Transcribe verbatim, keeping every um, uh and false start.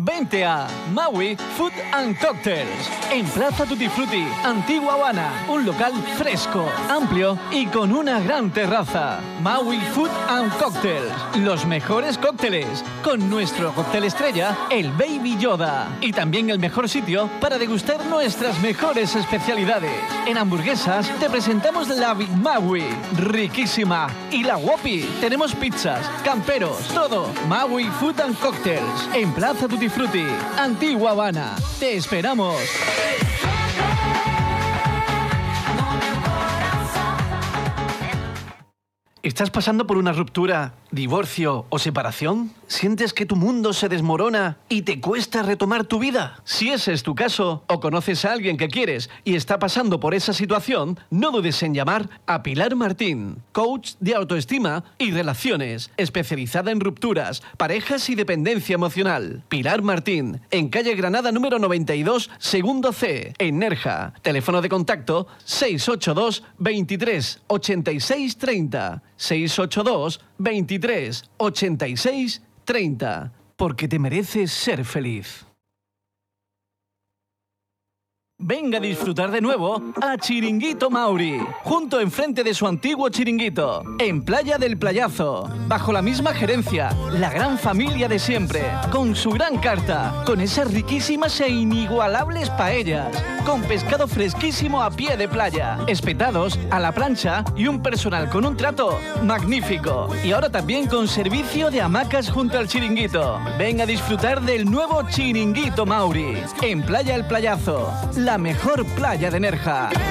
Vente a Maui Food and Cocktails, en Plaza Tutti Frutti, Antigua Habana. Un local fresco, amplio y con una gran terraza. Maui Food and Cocktails, los mejores cócteles, con nuestro cóctel estrella, el Baby Yoda. Y también el mejor sitio para degustar nuestras mejores especialidades. En hamburguesas te presentamos la Big Maui, riquísima, y la Whoppi. Tenemos pizzas, camperos, todo. Maui Food and Cocktails, en Plaza Tutti Frutti, Antigua Habana. ¡Te esperamos! ¿Estás pasando por una ruptura, divorcio o separación? ¿Sientes que tu mundo se desmorona y te cuesta retomar tu vida? Si ese es tu caso, o conoces a alguien que quieres y está pasando por esa situación, no dudes en llamar a Pilar Martín, coach de autoestima y relaciones, especializada en rupturas, parejas y dependencia emocional. Pilar Martín, en calle Granada número noventa y dos, segundo C, en Nerja. Teléfono de contacto seis ocho dos, veintitrés, ochenta y seis, treinta. seis ocho dos, veintitrés, ochenta y seis, treinta. Porque te mereces ser feliz. Venga a disfrutar de nuevo a Chiringuito Mauri, junto enfrente de su antiguo chiringuito, en Playa del Playazo, bajo la misma gerencia, la gran familia de siempre, con su gran carta, con esas riquísimas e inigualables paellas, con pescado fresquísimo a pie de playa, espetados a la plancha y un personal con un trato magnífico. Y ahora también con servicio de hamacas junto al chiringuito. Venga a disfrutar del nuevo Chiringuito Mauri, en Playa del Playazo, la mejor playa de Nerja.